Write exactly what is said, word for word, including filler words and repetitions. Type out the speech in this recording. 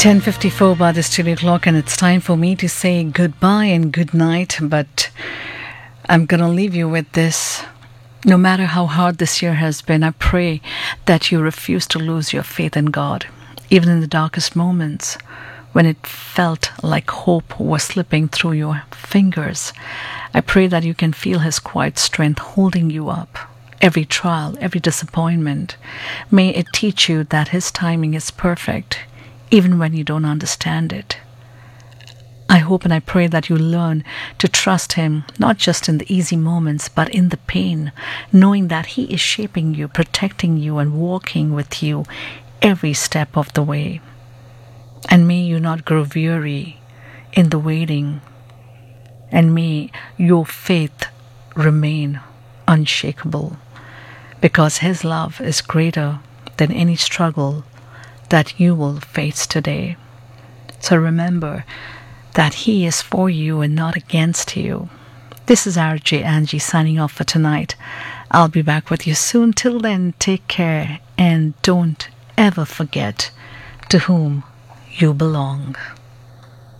ten fifty-four by the studio clock, and it's time for me to say goodbye and good night. But I'm going to leave you with this. No matter how hard this year has been, I pray that you refuse to lose your faith in God. Even in the darkest moments, when it felt like hope was slipping through your fingers, I pray that you can feel His quiet strength holding you up. Every trial, every disappointment, may it teach you that His timing is perfect, even when you don't understand it. I hope and I pray that you learn to trust Him, not just in the easy moments, but in the pain, knowing that He is shaping you, protecting you, and walking with you every step of the way. And may you not grow weary in the waiting, and may your faith remain unshakable, because His love is greater than any struggle that you will face today. So remember that He is for you and not against you. This is R J Angie signing off for tonight. I'll be back with you soon. Till then, take care and don't ever forget to whom you belong.